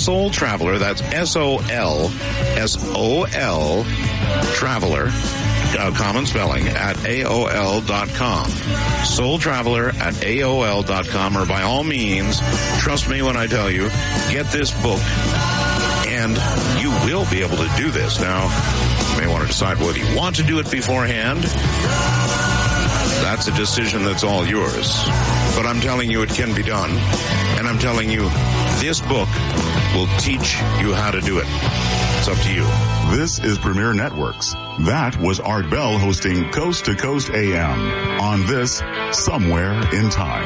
Soul Traveler, that's SOLSOL Traveler, common spelling, at AOL.com. Soul Traveler at AOL.com, or by all means, trust me when I tell you, get this book, and you will be able to do this. Now, you may want to decide whether you want to do it beforehand. That's a decision that's all yours. But I'm telling you it can be done. And I'm telling you this book will teach you how to do it. It's up to you. This is Premier Networks. That was Art Bell hosting Coast to Coast AM on this Somewhere in Time.